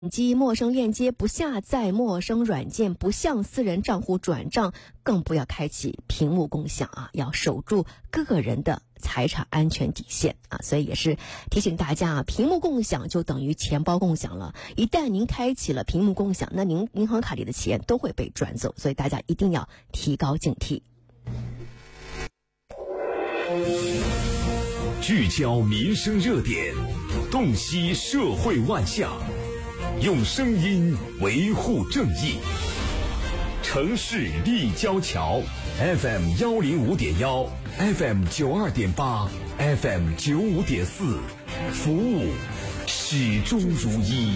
击陌生链接，不下载陌生软件，不向私人账户转账，更不要开启屏幕共享啊！要守住个人的财产安全底线啊！所以也是提醒大家啊，屏幕共享就等于钱包共享了。一旦您开启了屏幕共享，那您银行卡里的钱都会被转走，所以大家一定要提高警惕。 聚焦民生热点，洞悉社会万象，用声音维护正义。城市立交桥 FM 105.1 FM 92.8 FM 95.4，服务始终如一。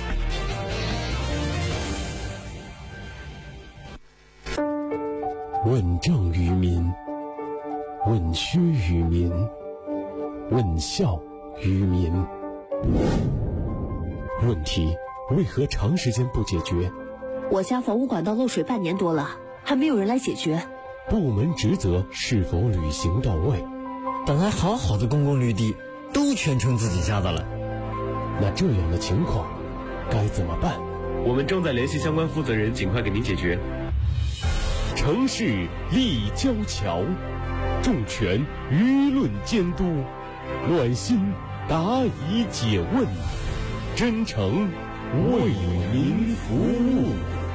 问政于民，问需于民，问孝于民。问题为何长时间不解决？ 我家房屋管道漏水半年多了，还没有人来解决。 部门职责是否履行到位？ 本来好好的公共绿地都全成自己家的了。 那这样的情况该怎么办？ 我们正在联系相关负责人，尽快给您解决。 城市立交桥，重拳舆论监督，暖心答疑解问，真诚为民服务。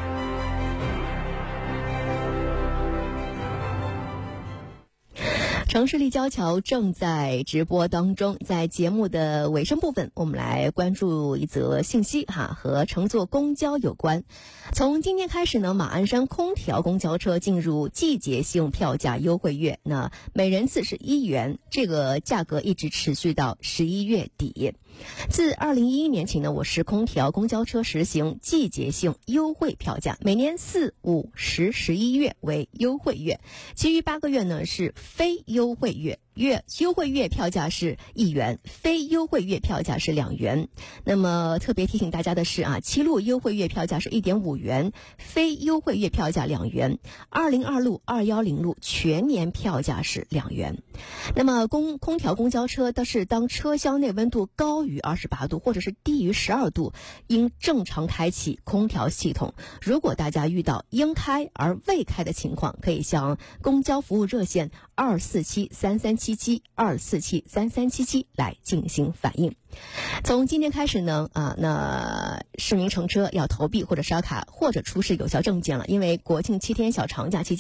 城市立交桥正在直播当中，在节目的尾声部分，我们来关注一则信息和乘坐公交有关。从今天开始呢，马鞍山空调公交车进入季节性票价优惠月，那每人次是1元，这个价格一直持续到11月底。自2011年起呢，我市空调公交车实行季节性优惠票价，每年4、5、10、11月为优惠月，其余8个月呢是非优惠月。优惠月票价是1元，非优惠月票价是2元。那么特别提醒大家的是7路优惠月票价是1.5元，非优惠月票价2元。202路、210路全年票价是2元。那么空调公交车的是当车厢内温度高于28度或者是低于12度，应正常开启空调系统。如果大家遇到应开而未开的情况，可以向公交服务热线2473377 2473377来进行反映。从今天开始呢，那市民乘车要投币或者刷卡或者出示有效证件了，因为国庆7天小长假期间